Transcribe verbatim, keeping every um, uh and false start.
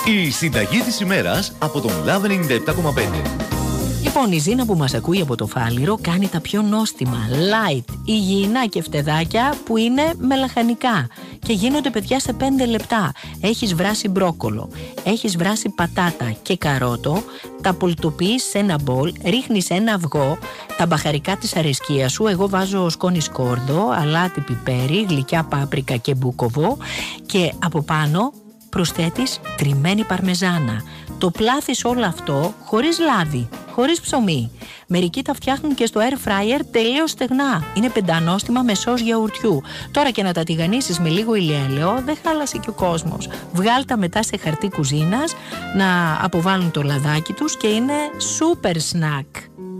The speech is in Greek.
Η συνταγή της ημέρας από τον Love ενενήντα επτά κόμμα πέντε. Λοιπόν, η Ζήνα που μας ακούει από το Φάληρο κάνει τα πιο νόστιμα, light, υγιεινά και φτεδάκια που είναι με λαχανικά και γίνονται, παιδιά, σε πέντε λεπτά. Έχεις βράσει μπρόκολο, έχεις βράσει πατάτα και καρότο, τα πολτοποιείς σε ένα μπολ, ρίχνεις ένα αυγό, τα μπαχαρικά της αρεσκίας σου, εγώ βάζω σκόνη σκόρδο, αλάτι, πιπέρι, γλυκιά πάπρικα και μπούκοβο και από πάνω προσθέτεις τριμμένη παρμεζάνα. Το πλάθεις όλο αυτό χωρίς λάδι, χωρίς ψωμί. Μερικοί τα φτιάχνουν και στο air fryer τελείως στεγνά. Είναι πεντανόστιμα με σως γιαουρτιού. Τώρα και να τα τηγανίσεις με λίγο ηλιέλαιο, δεν χάλασε και ο κόσμος. Βγάλ' τα μετά σε χαρτί κουζίνας να αποβάλουν το λαδάκι τους και είναι super snack.